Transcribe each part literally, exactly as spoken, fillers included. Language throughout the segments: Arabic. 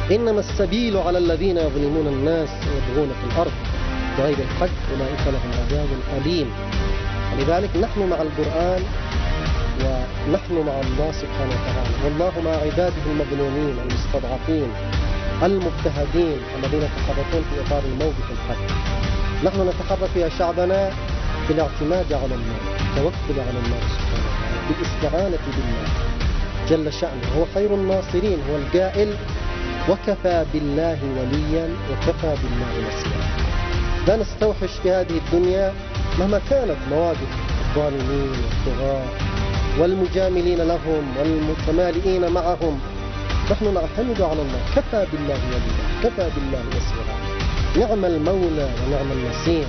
إنما السبيل على الذين يظلمون الناس ويبغون في الأرض بغير الحق أولئك لهم عذاب أليم. لذلك نحن مع القرآن ونحن مع الله سبحانه وتعالى، والله مع عباده المظلومين المستضعفين المضطهدين الذين يتحركون في إطار الموقف الحق. نحن نتحرك يا شعبنا بالاعتماد على الله، بالتوكل على الله سبحانه وتعالى، بالاستعانة بالله جل شأنه، هو خير الناصرين، هو القائل وكفى بالله وليا وكفى بالله نصيرا. لا نستوحش في هذه الدنيا مهما كانت مواقف الظالمين والطغاة والمجاملين لهم والمتمالئين معهم، نحن نعتمد على الله، كفى بالله وليا كفى بالله نصيرا، نعم المولى ونعم النصير.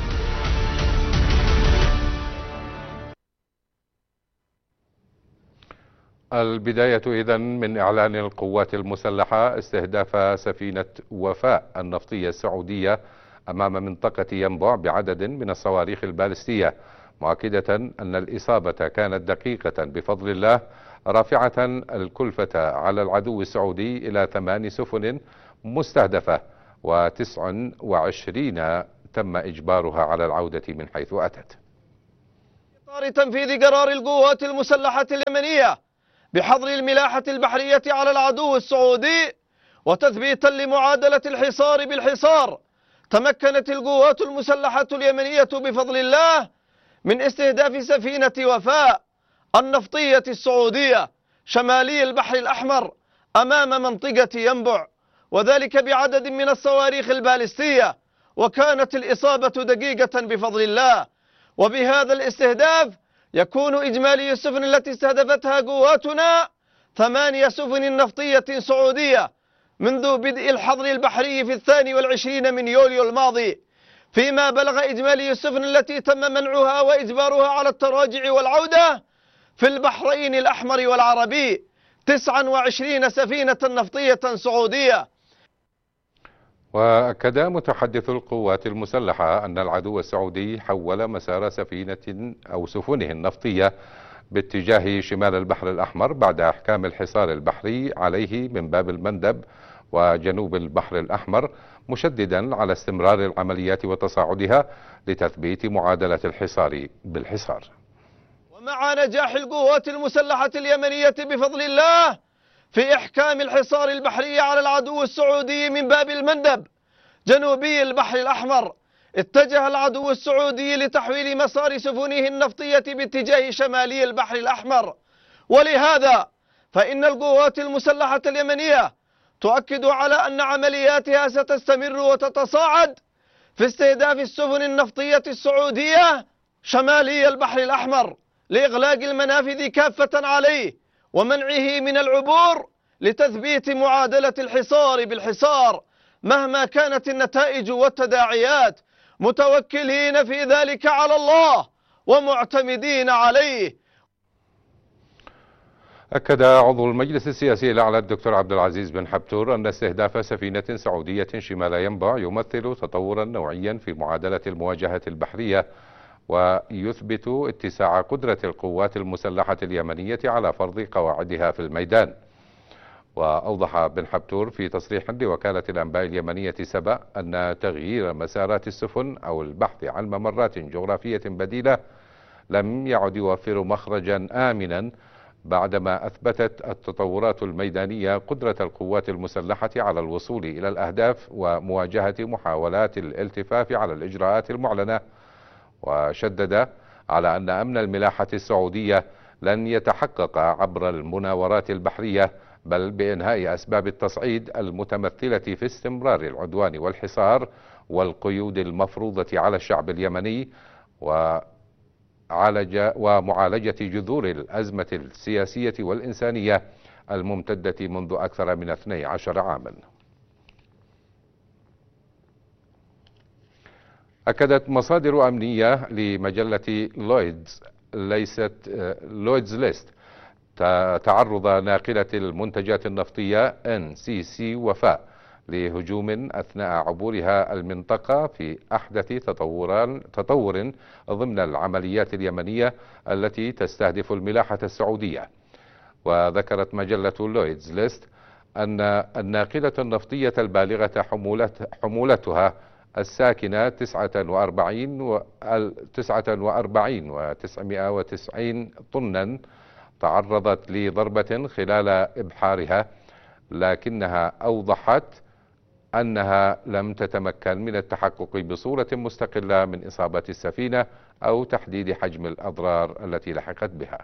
البداية إذن من إعلان القوات المسلحة استهداف سفينة وفاء النفطية السعودية أمام منطقة ينبع بعدد من الصواريخ البالستية، مؤكدة أن الإصابة كانت دقيقة بفضل الله، رافعة الكلفة على العدو السعودي إلى ثمان سفن مستهدفة وتسع وعشرين تم إجبارها على العودة من حيث أتت. في إطار تنفيذ قرار القوات المسلحة اليمنية بحظر الملاحة البحرية على العدو السعودي وتثبيتا لمعادلة الحصار بالحصار، تمكنت القوات المسلحة اليمنية بفضل الله من استهداف سفينة وفاء النفطية السعودية شمالي البحر الأحمر أمام منطقة ينبع، وذلك بعدد من الصواريخ البالستية، وكانت الإصابة دقيقة بفضل الله. وبهذا الاستهداف يكون إجمالي السفن التي استهدفتها قواتنا ثمانية سفن نفطية سعودية منذ بدء الحظر البحري في الثاني والعشرين من يوليو الماضي، فيما بلغ إجمالي السفن التي تم منعها وإجبارها على التراجع والعودة في البحرين الأحمر والعربي تسعة وعشرين سفينة نفطية سعودية. وأكد متحدث القوات المسلحة أن العدو السعودي حول مسار سفينة أو سفنه النفطية باتجاه شمال البحر الأحمر بعد إحكام الحصار البحري عليه من باب المندب وجنوب البحر الأحمر، مشددا على استمرار العمليات وتصاعدها لتثبيت معادلة الحصار بالحصار. ومع نجاح القوات المسلحة اليمنية بفضل الله في إحكام الحصار البحري على العدو السعودي من باب المندب جنوبي البحر الأحمر، اتجه العدو السعودي لتحويل مسار سفنه النفطية باتجاه شمالي البحر الأحمر، ولهذا فإن القوات المسلحة اليمنية تؤكد على أن عملياتها ستستمر وتتصاعد في استهداف السفن النفطية السعودية شمالي البحر الأحمر لإغلاق المنافذ كافة عليه ومنعه من العبور لتثبيت معادلة الحصار بالحصار مهما كانت النتائج والتداعيات، متوكلين في ذلك على الله ومعتمدين عليه. أكد عضو المجلس السياسي الأعلى الدكتور عبد العزيز بن حبتور أن استهداف سفينة سعودية شمال ينبع يمثل تطورا نوعيا في معادلة المواجهة البحرية، ويثبت اتساع قدرة القوات المسلحة اليمنية على فرض قواعدها في الميدان. وأوضح بن حبتور في تصريح لوكالة الأنباء اليمنية سبأ أن تغيير مسارات السفن أو البحث عن ممرات جغرافية بديلة لم يعد يوفر مخرجا آمنا، بعدما أثبتت التطورات الميدانية قدرة القوات المسلحة على الوصول إلى الأهداف ومواجهة محاولات الالتفاف على الإجراءات المعلنة. وشدد على أن أمن الملاحة السعودية لن يتحقق عبر المناورات البحرية، بل بإنهاء أسباب التصعيد المتمثلة في استمرار العدوان والحصار والقيود المفروضة على الشعب اليمني، وعالج ومعالجة جذور الأزمة السياسية والإنسانية الممتدة منذ أكثر من اثني عشر عاما. أكدت مصادر أمنية لمجلة لويدز ليست لويدز ليست تعرض ناقلة المنتجات النفطية إن سي سي وفاء لهجوم أثناء عبورها المنطقة في أحدث تطور تطور ضمن العمليات اليمنية التي تستهدف الملاحة السعودية. وذكرت مجلة لويدز ليست أن الناقلة النفطية البالغة حمولتها الساكنة تسعة وأربعين وتسعمائة وتسعين طنا تعرضت لضربة خلال إبحارها، لكنها أوضحت أنها لم تتمكن من التحقق بصورة مستقلة من إصابة السفينة أو تحديد حجم الأضرار التي لحقت بها.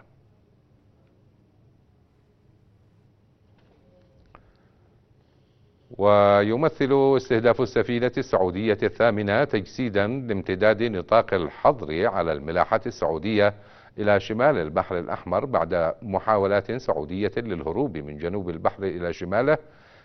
ويمثل استهداف السفينة السعودية الثامنة تجسيدا لامتداد نطاق الحظر على الملاحة السعودية إلى شمال البحر الأحمر بعد محاولات سعودية للهروب من جنوب البحر إلى شماله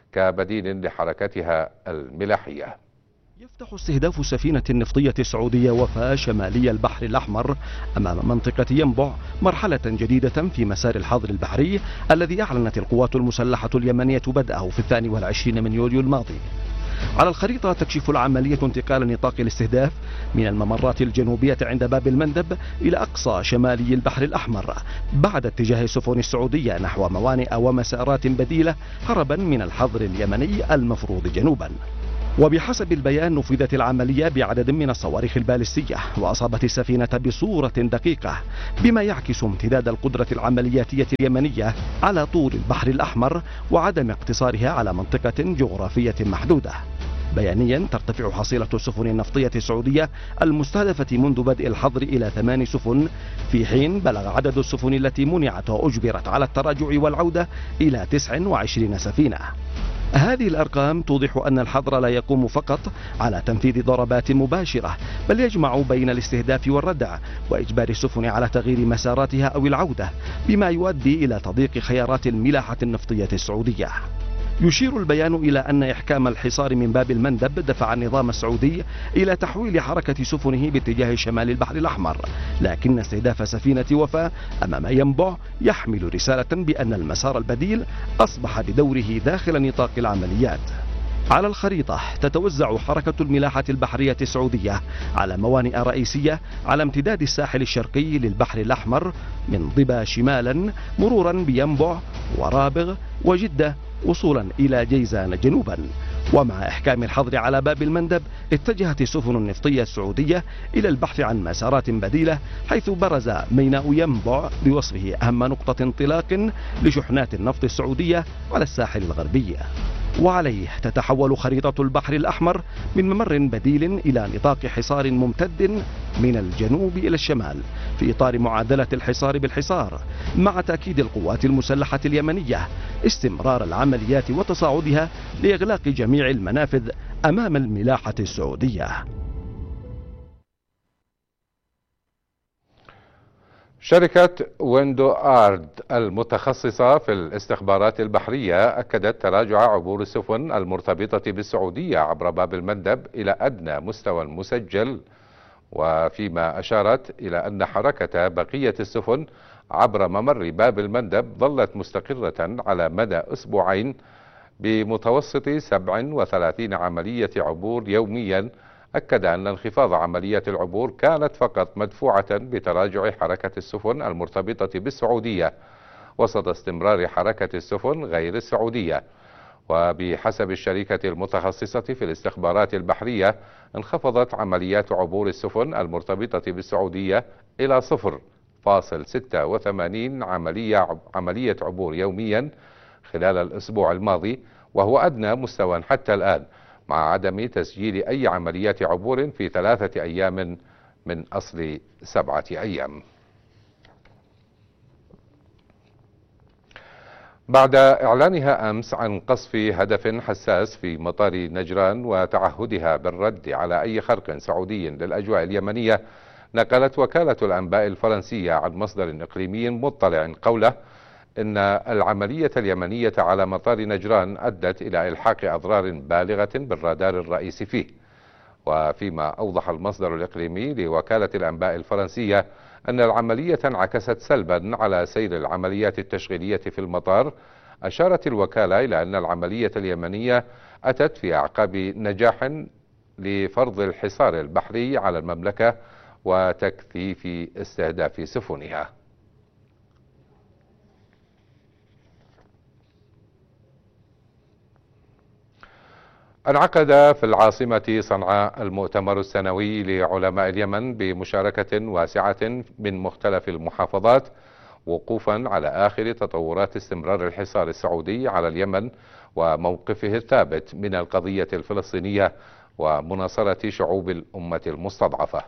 كبديل لحركتها الملاحية. يفتح استهداف السفينة النفطية السعودية وفاء شمالي البحر الأحمر أمام منطقة ينبع مرحلة جديدة في مسار الحظر البحري الذي أعلنت القوات المسلحة اليمنية بدءه في الثاني والعشرين من يوليو الماضي. على الخريطة تكشف العملية انتقال نطاق الاستهداف من الممرات الجنوبية عند باب المندب إلى أقصى شمالي البحر الأحمر بعد اتجاه السفن السعودية نحو موانئ ومسارات بديلة هربا من الحظر اليمني المفروض جنوبا. وبحسب البيان نفذت العملية بعدد من الصواريخ البالستية وأصابت السفينة بصورة دقيقة بما يعكس امتداد القدرة العملياتية اليمنية على طول البحر الأحمر وعدم اقتصارها على منطقة جغرافية محدودة. بيانيا ترتفع حصيلة السفن النفطية السعودية المستهدفة منذ بدء الحظر إلى ثمان سفن، في حين بلغ عدد السفن التي منعت وأجبرت على التراجع والعودة إلى تسع وعشرين سفينة. هذه الأرقام توضح أن الحظر لا يقوم فقط على تنفيذ ضربات مباشرة، بل يجمع بين الاستهداف والردع وإجبار السفن على تغيير مساراتها أو العودة، بما يؤدي إلى تضييق خيارات الملاحة النفطية السعودية. يشير البيان إلى أن إحكام الحصار من باب المندب دفع النظام السعودي إلى تحويل حركة سفنه باتجاه شمال البحر الأحمر، لكن استهداف سفينة وفاء أمام ينبع يحمل رسالة بأن المسار البديل أصبح بدوره داخل نطاق العمليات. على الخريطة تتوزع حركة الملاحة البحرية السعودية على موانئ رئيسية على امتداد الساحل الشرقي للبحر الأحمر من ضبا شمالا مرورا بينبع ورابغ وجدة وصولا إلى جيزان جنوبا. ومع إحكام الحظر على باب المندب اتجهت السفن النفطية السعودية إلى البحث عن مسارات بديلة، حيث برز ميناء ينبع بوصفه أهم نقطة انطلاق لشحنات النفط السعودية على الساحل الغربي. وعليه تتحول خريطة البحر الأحمر من ممر بديل إلى نطاق حصار ممتد من الجنوب إلى الشمال في إطار معادلة الحصار بالحصار، مع تأكيد القوات المسلحة اليمنية استمرار العمليات وتصاعدها لإغلاق جميع المنافذ أمام الملاحة السعودية. شركة ويندو آرد المتخصصة في الاستخبارات البحرية أكدت تراجع عبور السفن المرتبطة بالسعودية عبر باب المندب إلى أدنى مستوى مسجل، وفيما أشارت إلى أن حركة بقية السفن عبر ممر باب المندب ظلت مستقرة على مدى أسبوعين بمتوسط سبع وثلاثين عملية عبور يوميا. أكد أن انخفاض عمليات العبور كانت فقط مدفوعة بتراجع حركة السفن المرتبطة بالسعودية وسط استمرار حركة السفن غير السعودية. وبحسب الشركة المتخصصة في الاستخبارات البحرية انخفضت عمليات عبور السفن المرتبطة بالسعودية إلى صفر فاصل ستة وثمانين عملية عملية عبور يوميا خلال الأسبوع الماضي، وهو أدنى مستوى حتى الآن، مع عدم تسجيل أي عمليات عبور في ثلاثة أيام من أصل سبعة أيام. بعد إعلانها أمس عن قصف هدف حساس في مطار نجران وتعهدها بالرد على أي خرق سعودي للأجواء اليمنية، نقلت وكالة الأنباء الفرنسية عن مصدر إقليمي مطلع قوله إن العملية اليمنية على مطار نجران أدت إلى إلحاق أضرار بالغة بالرادار الرئيسي فيه. وفيما أوضح المصدر الإقليمي لوكالة الأنباء الفرنسية أن العملية انعكست سلبا على سير العمليات التشغيلية في المطار، أشارت الوكالة إلى أن العملية اليمنية أتت في أعقاب نجاح لفرض الحصار البحري على المملكة وتكثيف استهداف سفنها. انعقد في العاصمة صنعاء المؤتمر السنوي لعلماء اليمن بمشاركة واسعة من مختلف المحافظات، وقوفا على آخر تطورات استمرار الحصار السعودي على اليمن وموقفه الثابت من القضية الفلسطينية ومناصرة شعوب الأمة المستضعفة.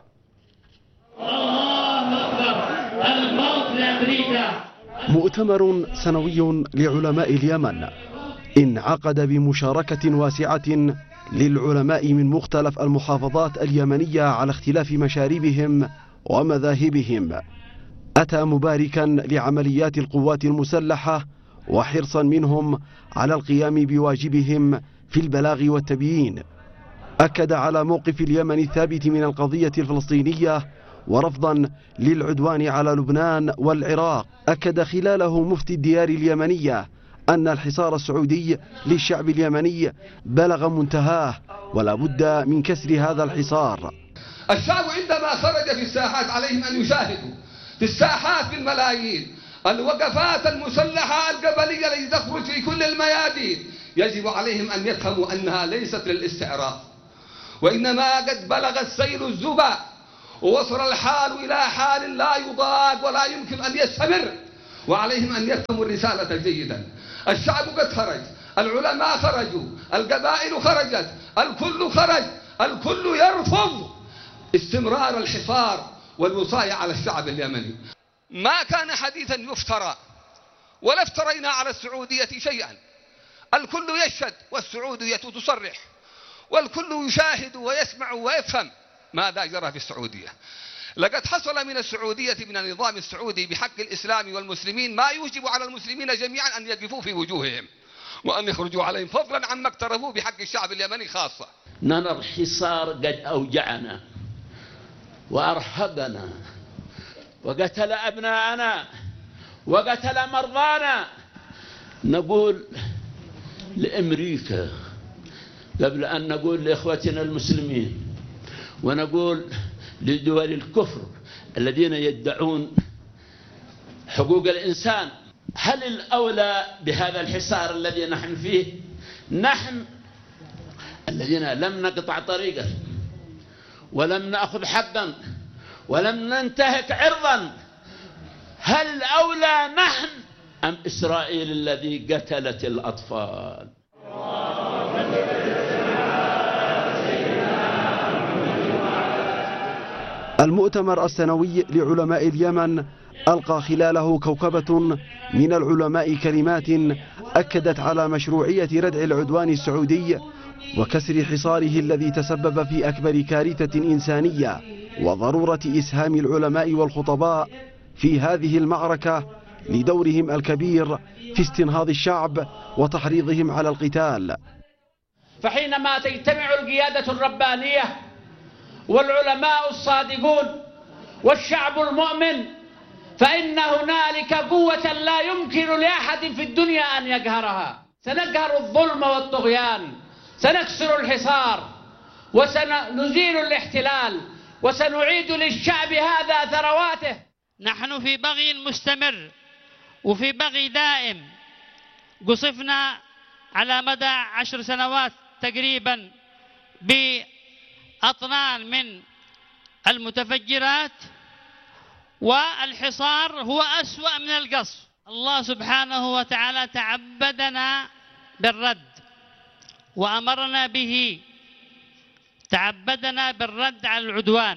مؤتمر سنوي لعلماء اليمن انعقد بمشاركة واسعة للعلماء من مختلف المحافظات اليمنية على اختلاف مشاربهم ومذاهبهم. أتى مباركا لعمليات القوات المسلحة وحرصا منهم على القيام بواجبهم في البلاغ والتبيين. أكد على موقف اليمن الثابت من القضية الفلسطينية ورفضا للعدوان على لبنان والعراق. أكد خلاله مفتي الديار اليمنية أن الحصار السعودي للشعب اليمني بلغ منتهاه ولا بد من كسر هذا الحصار. الشعب عندما خرج في الساحات عليهم أن يشاهدوا في الساحات بالملايين الوقفات المسلحة القبلية التي تخرج في كل الميادين. يجب عليهم أن يفهموا أنها ليست للاستعراض، وإنما قد بلغ السيل الزبا ووصل الحال إلى حال لا يضاق ولا يمكن أن يستمر، وعليهم أن يفهموا الرسالة جيدا. الشعب قد خرج، العلماء خرجوا، القبائل خرجت، الكل خرج، الكل يرفض استمرار الحصار والوصاية على الشعب اليمني. ما كان حديثا يفترى ولا افترينا على السعودية شيئا. الكل يشهد والسعودية تصرح، والكل يشاهد ويسمع ويفهم ماذا جرى في السعودية. لقد حصل من السعودية من النظام السعودي بحق الإسلام والمسلمين ما يوجب على المسلمين جميعا أن يقفوا في وجوههم وأن يخرجوا عليهم، فضلا عما اقترفوا بحق الشعب اليمني خاصة. نرى الحصار قد أوجعنا وأرهقنا وقتل أبناءنا وقتل مرضانا. نقول لأمريكا قبل أن نقول لإخوتنا المسلمين ونقول لدول الكفر الذين يدعون حقوق الإنسان، هل الأولى بهذا الحصار الذي نحن فيه نحن الذين لم نقطع طريقا ولم نأخذ حقا ولم ننتهك عرضا، هل الأولى نحن أم إسرائيل الذي قتلت الأطفال؟ المؤتمر السنوي لعلماء اليمن ألقى خلاله كوكبة من العلماء كلمات أكدت على مشروعية ردع العدوان السعودي وكسر حصاره الذي تسبب في أكبر كارثة إنسانية، وضرورة إسهام العلماء والخطباء في هذه المعركة لدورهم الكبير في استنهاض الشعب وتحريضهم على القتال. فحينما تجتمع القيادة الربانية والعلماء الصادقون والشعب المؤمن فإن هنالك قوة لا يمكن لأحد في الدنيا أن يقهرها. سنقهر الظلم والطغيان، سنكسر الحصار وسنزيل الاحتلال وسنعيد للشعب هذا ثرواته. نحن في بغي مستمر وفي بغي دائم، قصفنا على مدى عشر سنوات تقريبا بأطنان من المتفجرات، والحصار هو أسوأ من القصف. الله سبحانه وتعالى تعبدنا بالرد وأمرنا به، تعبدنا بالرد على العدوان،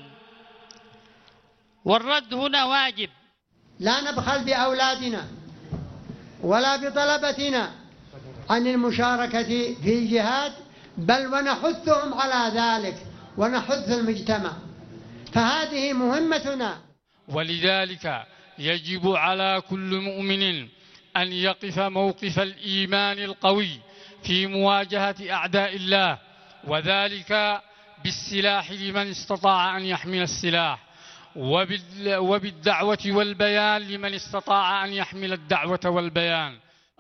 والرد هنا واجب. لا نبخل بأولادنا ولا بطلبتنا عن المشاركة في الجهاد، بل ونحثهم على ذلك ونحث المجتمع، فهذه مهمتنا. ولذلك يجب على كل مؤمن أن يقف موقف الإيمان القوي في مواجهة أعداء الله، وذلك بالسلاح لمن استطاع أن يحمل السلاح، وبالدعوة والبيان لمن استطاع أن يحمل الدعوة والبيان.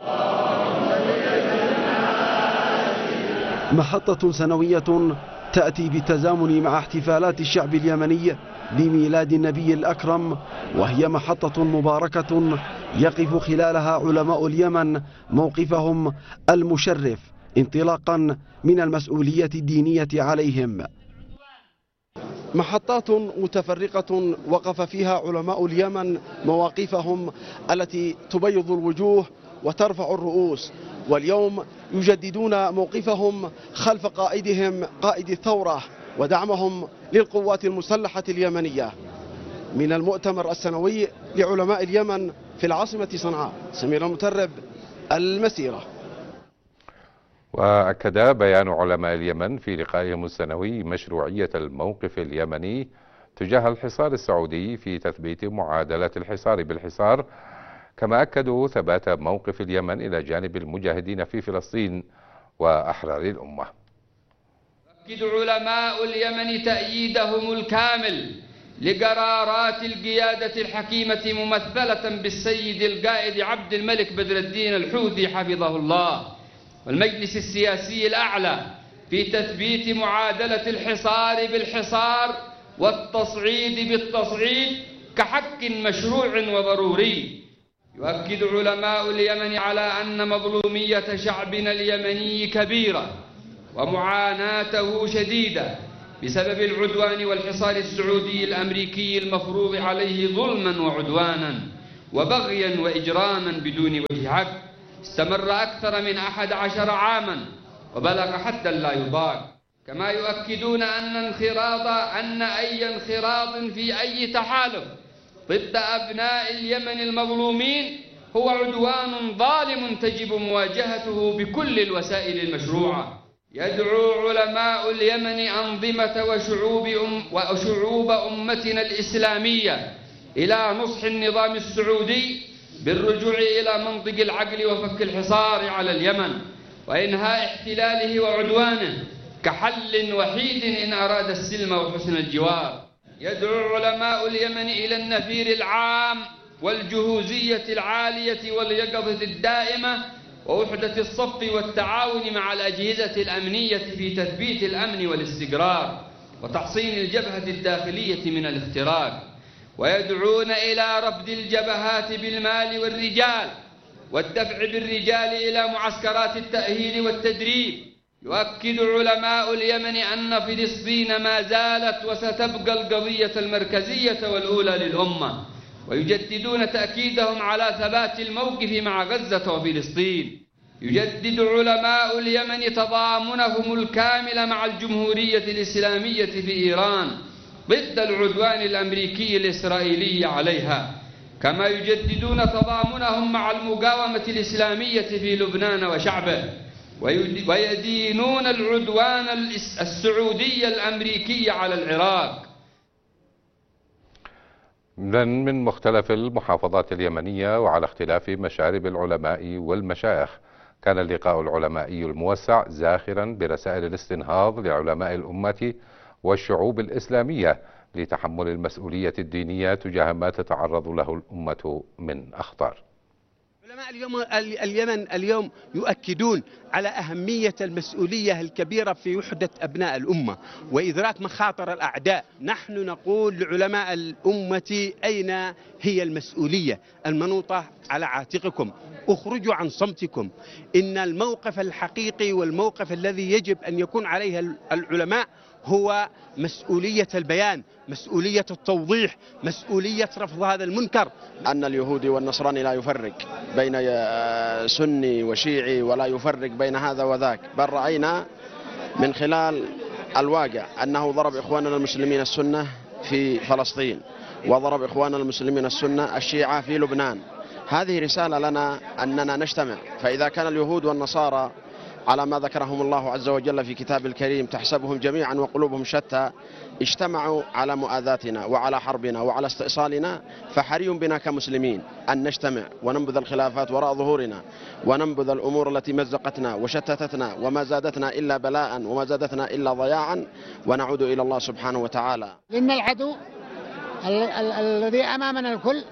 محطة سنوية تأتي بالتزامن مع احتفالات الشعب اليمني بميلاد النبي الأكرم، وهي محطة مباركة يقف خلالها علماء اليمن موقفهم المشرف انطلاقا من المسؤولية الدينية عليهم. محطات متفرقة وقف فيها علماء اليمن مواقفهم التي تبيض الوجوه وترفع الرؤوس، واليوم يجددون موقفهم خلف قائدهم قائد الثورة ودعمهم للقوات المسلحة اليمنية. من المؤتمر السنوي لعلماء اليمن في العاصمة صنعاء، سمير المترب، المسيرة. وأكد بيان علماء اليمن في لقائهم السنوي مشروعية الموقف اليمني تجاه الحصار السعودي في تثبيت معادلة الحصار بالحصار، كما أكدوا ثبات موقف اليمن إلى جانب المجاهدين في فلسطين وأحرار الأمة. يؤكد علماء اليمن تأييدهم الكامل لقرارات القيادة الحكيمة ممثلة بالسيد القائد عبد الملك بدر الدين الحوثي حفظه الله والمجلس السياسي الأعلى في تثبيت معادلة الحصار بالحصار والتصعيد بالتصعيد كحق مشروع وضروري. يؤكد علماء اليمن على أن مظلومية شعبنا اليمني كبيرة ومعاناته شديدة بسبب العدوان والحصار السعودي الأمريكي المفروض عليه ظلما وعدوانا وبغيا وإجراما بدون وجه حق، استمر أكثر من أحد عشر عاما وبلغ حدا لا يضاق. كما يؤكدون أن انخراط أن أي انخراط في أي تحالف ضد أبناء اليمن المظلومين هو عدوان ظالم تجب مواجهته بكل الوسائل المشروعة. يدعو علماء اليمن أنظمة وشعوب, أم وشعوب أمتنا الإسلامية إلى نصح النظام السعودي بالرجوع إلى منطق العقل وفك الحصار على اليمن وإنهاء احتلاله وعدوانه كحل وحيد إن أراد السلم وحسن الجوار. يدعو علماء اليمن إلى النفير العام والجهوزية العالية واليقظة الدائمة ووحدة الصف والتعاون مع الأجهزة الأمنية في تثبيت الأمن والاستقرار وتحصين الجبهة الداخلية من الاختراق. ويدعون إلى رفض الجبهات بالمال والرجال والدفع بالرجال إلى معسكرات التأهيل والتدريب. يؤكد علماء اليمن أن فلسطين ما زالت وستبقى القضية المركزية والأولى للأمة، ويجددون تأكيدهم على ثبات الموقف مع غزة وفلسطين. يجدد علماء اليمن تضامنهم الكامل مع الجمهورية الإسلامية في إيران ضد العدوان الأمريكي الإسرائيلي عليها، كما يجددون تضامنهم مع المقاومة الإسلامية في لبنان وشعبه، ويدينون العدوان السعودي الأمريكي على العراق. من مختلف المحافظات اليمنية وعلى اختلاف مشارب العلماء والمشايخ، كان اللقاء العلمائي الموسع زاخرا برسائل الاستنهاض لعلماء الأمة والشعوب الإسلامية لتحمل المسؤولية الدينية تجاه ما تتعرض له الأمة من أخطار. علماء اليوم اليمن اليوم يؤكدون على أهمية المسؤولية الكبيرة في وحدة أبناء الأمة وإدراك مخاطر الأعداء. نحن نقول لعلماء الأمة أين هي المسؤولية المنوطة على عاتقكم؟ اخرجوا عن صمتكم. إن الموقف الحقيقي والموقف الذي يجب أن يكون عليه العلماء هو مسؤولية البيان، مسؤولية التوضيح، مسؤولية رفض هذا المنكر. أن اليهودي والنصراني لا يفرق بين سني وشيعي ولا يفرق بين هذا وذاك، بل رأينا من خلال الواقع أنه ضرب إخواننا المسلمين السنة في فلسطين وضرب إخواننا المسلمين السنة الشيعة في لبنان. هذه رسالة لنا أننا نجتمع. فإذا كان اليهود والنصارى على ما ذكرهم الله عز وجل في كتاب الكريم تحسبهم جميعا وقلوبهم شتى اجتمعوا على مؤاذاتنا وعلى حربنا وعلى استئصالنا، فحري بنا كمسلمين أن نجتمع وننبذ الخلافات وراء ظهورنا وننبذ الأمور التي مزقتنا وشتتتنا وما زادتنا إلا بلاء وما زادتنا إلا ضياعا، ونعود إلى الله سبحانه وتعالى. إن العدو الذي أمامنا الكل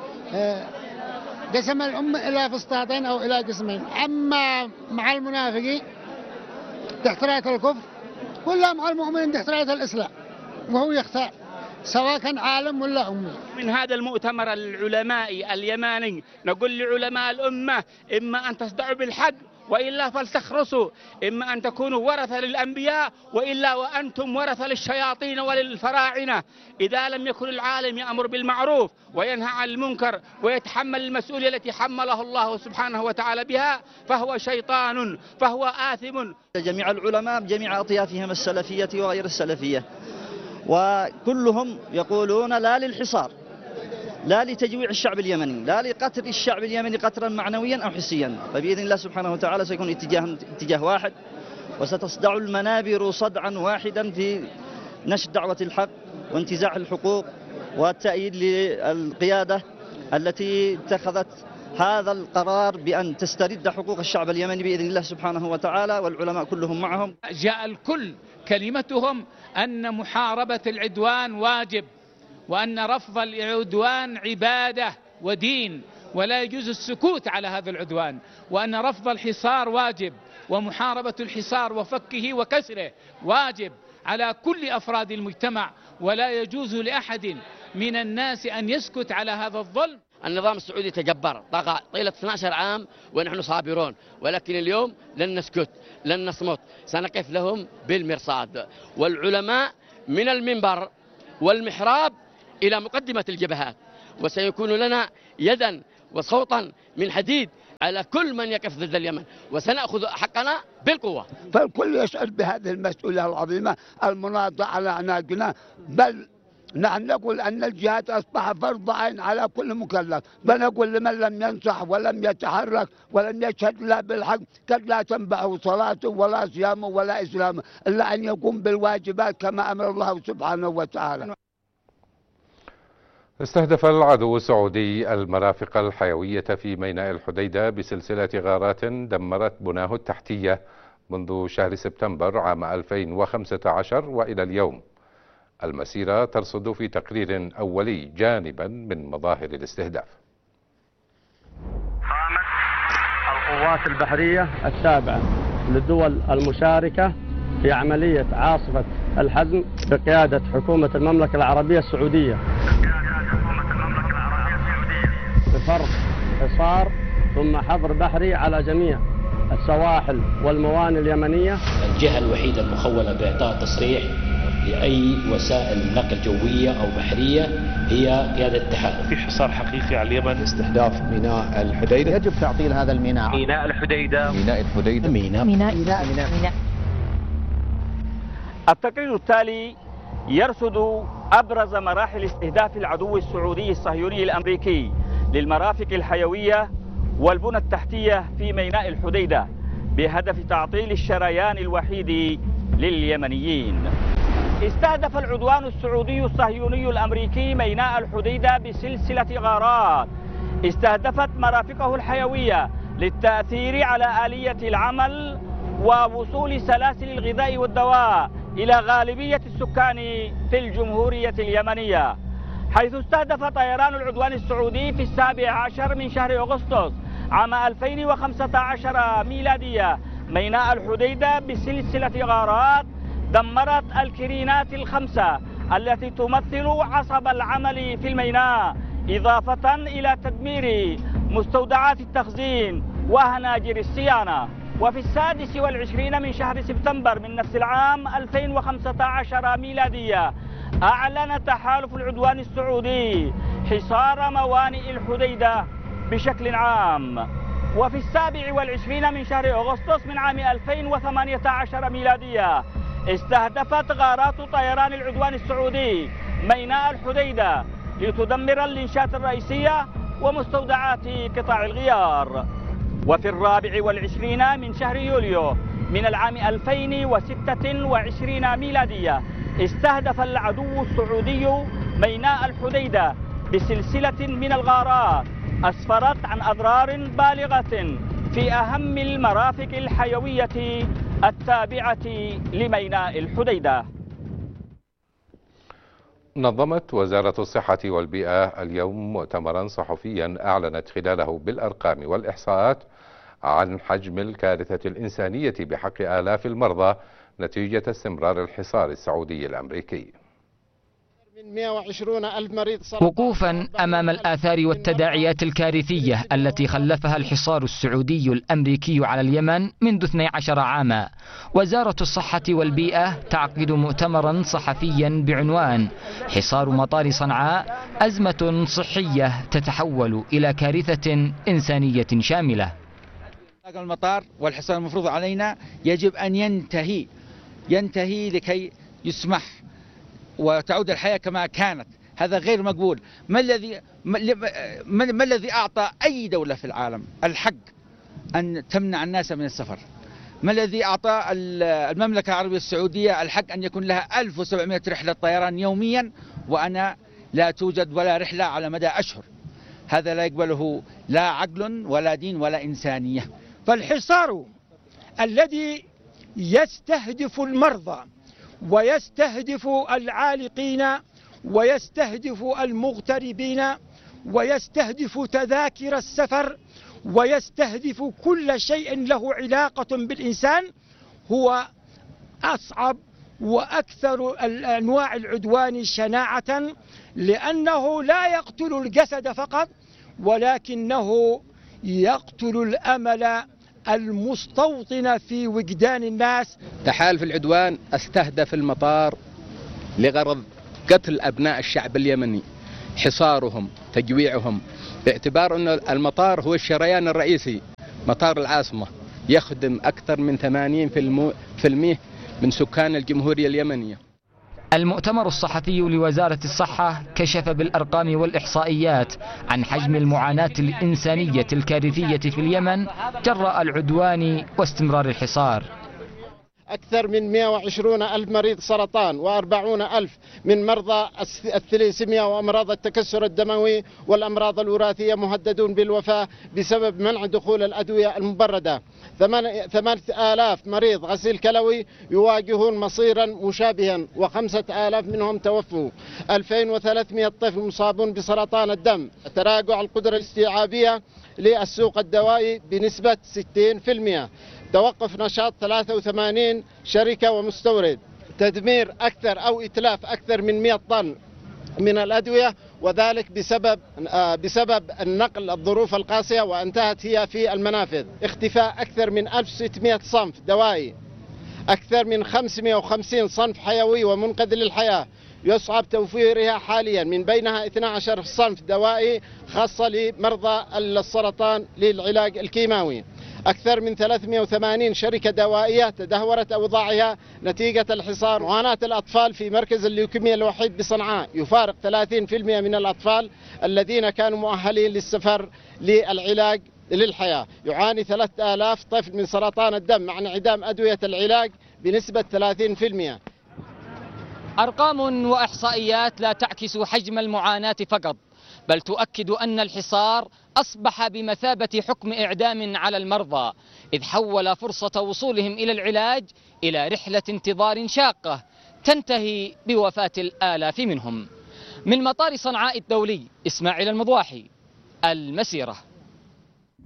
قسم الأمة إلى فسطاطين أو إلى قسمين. أما مع المنافقين تحت راية الكفر، ولا مع المؤمنين تحت راية الإسلام، وهو يختار سواء كان عالم ولا أمي. من هذا المؤتمر العلمائي اليماني نقول لعلماء الأمة إما أن تصدعوا بالحق وإلا فلتخرسوا، إما أن تكونوا ورثة للأنبياء وإلا وأنتم ورثة للشياطين وللفراعنة. إذا لم يكن العالم يأمر بالمعروف وينهى عن المنكر ويتحمل المسؤولية التي حمله الله سبحانه وتعالى بها فهو شيطان، فهو آثم. جميع العلماء بجميع أطيافهم السلفية وغير السلفية، وكلهم يقولون لا للحصار، لا لتجويع الشعب اليمني، لا لقتل الشعب اليمني قتلا معنويا أو حسيا. فبإذن الله سبحانه وتعالى سيكون اتجاه اتجاه واحد، وستصدع المنابر صدعا واحدا في نشر دعوة الحق وانتزاع الحقوق والتأييد للقيادة التي اتخذت هذا القرار بأن تسترد حقوق الشعب اليمني بإذن الله سبحانه وتعالى، والعلماء كلهم معهم. جاء الكل كلمتهم أن محاربة العدوان واجب، وأن رفض العدوان عبادة ودين، ولا يجوز السكوت على هذا العدوان، وأن رفض الحصار واجب، ومحاربة الحصار وفكه وكسره واجب على كل أفراد المجتمع، ولا يجوز لأحد من الناس أن يسكت على هذا الظلم. النظام السعودي تجبر طغى طيلة اثني عشر عام ونحن صابرون، ولكن اليوم لن نسكت، لن نصمت، سنقف لهم بالمرصاد. والعلماء من المنبر والمحراب إلى مقدمة الجبهات، وسيكون لنا يدا وصوتا من حديد على كل من يقف ضد اليمن، وسنأخذ حقنا بالقوة. فالكل يشعر بهذه المسؤولية العظيمة المناطة على أعناقنا، بل نحن نقول أن الجهاد أصبح فرض عين على كل مكلف، فنقول لمن لم ينصح ولم يتحرك ولم يشهد لا بالحق قد لا تنبعه صلاته ولا صيامه ولا إسلامه إلا أن يقوم بالواجبات كما أمر الله سبحانه وتعالى. استهدف العدو السعودي المرافق الحيوية في ميناء الحديدة بسلسلة غارات دمرت بناه التحتية منذ شهر سبتمبر عام ألفين وخمسة عشر وإلى اليوم. المسيرة ترصد في تقرير أولي جانبا من مظاهر الاستهداف. قامت القوات البحرية التابعة للدول المشاركة في عملية عاصفة الحزم بقيادة حكومة المملكة العربية السعودية بفرض حصار ثم حظر بحري على جميع السواحل والموانئ اليمنية. الجهة الوحيدة المخولة بإعطاء تصريح لأي وسائل نقل جوية أو بحرية هي قيادة التحالف. في حصار حقيقي على اليمن. استهداف ميناء الحديدة. يجب تعطيل هذا الميناء. ميناء الحديدة. ميناء الحديدة. ميناء ميناء ميناء ميناء, ميناء. التقرير التالي يرصد أبرز مراحل استهداف العدو السعودي الصهيوني الأمريكي للمرافق الحيوية والبنى التحتية في ميناء الحديدة بهدف تعطيل الشريان الوحيد لليمنيين. استهدف العدوان السعودي الصهيوني الأمريكي ميناء الحديدة بسلسلة غارات استهدفت مرافقه الحيوية للتأثير على آلية العمل ووصول سلاسل الغذاء والدواء إلى غالبية السكان في الجمهورية اليمنية، حيث استهدف طيران العدوان السعودي في السابع عشر من شهر أغسطس عام ألفين وخمسة عشر ميلادية ميناء الحديدة بسلسلة غارات دمرت الكرينات الخمسة التي تمثل عصب العمل في الميناء، إضافة إلى تدمير مستودعات التخزين وهناجر الصيانة. وفي السادس والعشرين من شهر سبتمبر من نفس العام ألفين وخمسة عشر ميلادية أعلن تحالف العدوان السعودي حصار موانئ الحديدة بشكل عام. وفي السابع والعشرين من شهر أغسطس من عام ألفين وثمانية عشر ميلادية استهدفت غارات طيران العدوان السعودي ميناء الحديدة لتدمر اللينشات الرئيسية ومستودعات قطاع الغيار. وفي الرابع والعشرين من شهر يوليو من العام ألفين وستة وعشرين ميلادية استهدف العدو السعودي ميناء الحديدة بسلسلة من الغارات أسفرت عن أضرار بالغة في أهم المرافق الحيوية التابعة لميناء الحديدة. نظمت وزارة الصحة والبيئة اليوم مؤتمرا صحفيا أعلنت خلاله بالأرقام والإحصاءات عن حجم الكارثة الإنسانية بحق آلاف المرضى نتيجة استمرار الحصار السعودي الأمريكي. وقوفا أمام الآثار والتداعيات الكارثية التي خلفها الحصار السعودي الأمريكي على اليمن منذ اثني عشر عاما، وزارة الصحة والبيئة تعقد مؤتمرا صحفيا بعنوان حصار مطار صنعاء أزمة صحية تتحول إلى كارثة إنسانية شاملة. المطار والحصار المفروض علينا يجب أن ينتهي ينتهي لكي يسمح وتعود الحياة كما كانت. هذا غير مقبول. ما الذي ما الذي أعطى أي دولة في العالم الحق أن تمنع الناس من السفر؟ ما الذي أعطى المملكة العربية السعودية الحق أن يكون لها ألف وسبعمائة رحلة طيران يوميا وأنا لا توجد ولا رحلة على مدى أشهر؟ هذا لا يقبله لا عقل ولا دين ولا إنسانية. فالحصار الذي يستهدف المرضى ويستهدف العالقين ويستهدف المغتربين ويستهدف تذاكر السفر ويستهدف كل شيء له علاقة بالإنسان هو أصعب وأكثر أنواع العدوان شناعة، لأنه لا يقتل الجسد فقط ولكنه يقتل الأمل المستوطن في وجدان الناس. تحالف العدوان استهدف المطار لغرض قتل أبناء الشعب اليمني، حصارهم، تجويعهم، باعتبار أن المطار هو الشريان الرئيسي، مطار العاصمة يخدم أكثر من ثمانين بالمئة من سكان الجمهورية اليمنية. المؤتمر الصحفي لوزارة الصحة كشف بالأرقام والإحصائيات عن حجم المعاناة الإنسانية الكارثية في اليمن جراء العدوان واستمرار الحصار. أكثر من مئة وعشرين ألف مريض سرطان وأربعون ألف من مرضى الثليسيميا وأمراض التكسر الدموي والأمراض الوراثية مهددون بالوفاة بسبب منع دخول الأدوية المبردة. ثمانية آلاف مريض غسيل كلوي يواجهون مصيرا مشابها وخمسة آلاف منهم توفوا. ألفين وثلاثمئة طفل مصابون بسرطان الدم. تراجع القدرة الاستيعابية للسوق الدوائي بنسبة ستين بالمئة. توقف نشاط ثلاثة وثمانين شركة ومستورد. تدمير أكثر أو إتلاف أكثر من مئة طن من الأدوية، وذلك بسبب بسبب النقل الظروف القاسية وانتهت هي في المنافذ. اختفاء أكثر من ألف وستمئة صنف دوائي، أكثر من خمسمئة وخمسين صنف حيوي ومنقذ للحياة يصعب توفيرها حاليا، من بينها اثني عشر صنف دوائي خاصة لمرضى السرطان للعلاج الكيماوي. أكثر من ثلاثمئة وثمانين شركة دوائية تدهورت أوضاعها نتيجة الحصار. معاناة الأطفال في مركز الليوكيميا الوحيد بصنعاء يفارق ثلاثين بالمئة من الأطفال الذين كانوا مؤهلين للسفر للعلاج للحياة. يعاني ثلاثة آلاف طفل من سرطان الدم مع انعدام أدوية العلاج بنسبة ثلاثين بالمئة. أرقام وإحصائيات لا تعكس حجم المعاناة فقط، بل تؤكد أن الحصار أصبح بمثابة حكم إعدام على المرضى، إذ حول فرصة وصولهم إلى العلاج إلى رحلة انتظار شاقة تنتهي بوفاة الآلاف منهم. من مطار صنعاء الدولي، إسماعيل المضواحي، المسيرة.